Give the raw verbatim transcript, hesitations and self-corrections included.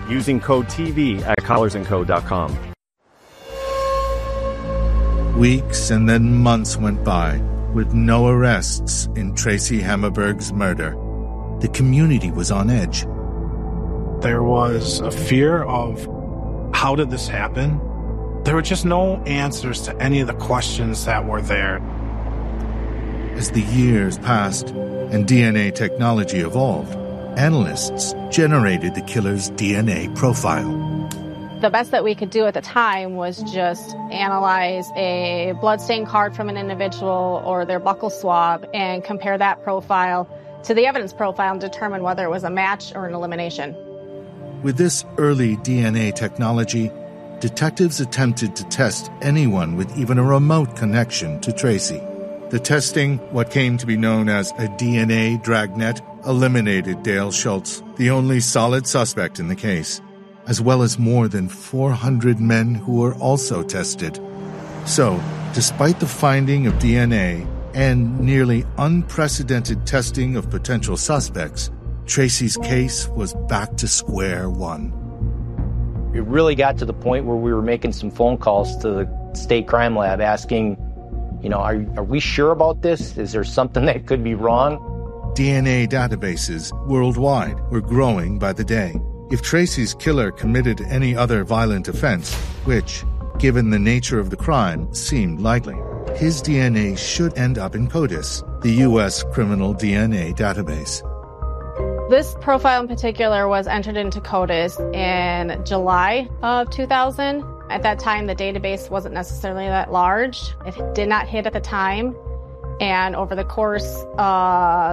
using code T V at collars and co dot com. Weeks and then months went by with no arrests in Tracy Hammerberg's murder. The community was on edge. There was a fear of, how did this happen? There were just no answers to any of the questions that were there. As the years passed and D N A technology evolved, analysts generated the killer's D N A profile. The best that we could do at the time was just analyze a bloodstain card from an individual or their buccal swab and compare that profile to the evidence profile and determine whether it was a match or an elimination. With this early D N A technology, detectives attempted to test anyone with even a remote connection to Tracy. The testing, what came to be known as a D N A dragnet, eliminated Dale Schultz, the only solid suspect in the case, as well as more than four hundred men who were also tested. So, despite the finding of D N A and nearly unprecedented testing of potential suspects, Tracy's case was back to square one. It really got to the point where we were making some phone calls to the state crime lab asking, you know, are, are we sure about this? Is there something that could be wrong? D N A databases worldwide were growing by the day. If Tracy's killer committed any other violent offense, which, given the nature of the crime, seemed likely, his D N A should end up in CODIS, the U S criminal D N A database. This profile in particular was entered into CODIS in July of two thousand. At that time, the database wasn't necessarily that large. It did not hit at the time. And over the course of